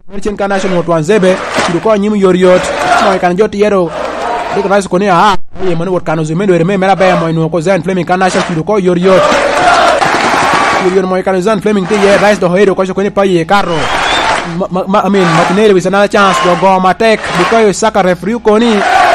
Merchant Kanasha Motwan Zebe, to call him your yacht. I can jot yero. They can rise Korea. Ah, money what can Zumendo remember by no Kozan Fleming Kanasha to call your yacht. Your Moikanizan Fleming Tea, rise the Hoyo Kosho Pay Carro. I mean, Martinelli with another chance to go Matek because Saka referee Koni.